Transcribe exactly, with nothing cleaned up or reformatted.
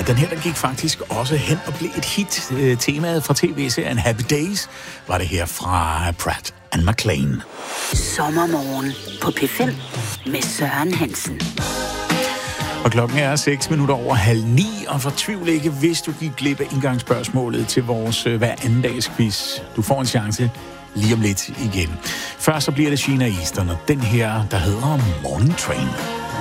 den her, der gik faktisk også hen og blev et hit. Temaet fra tv-serien Happy Days var det her fra Pratt and McLean. Sommermorgen på P fem med Søren Hansen. Og klokken er seks minutter over halv ni, og fortvivl ikke, hvis du gik glip af indgangsspørgsmålet til vores øh, hver anden dags quiz. Du får en chance lige om lidt igen. Først så bliver det Sheena Easton, og den her, der hedder Morning Train.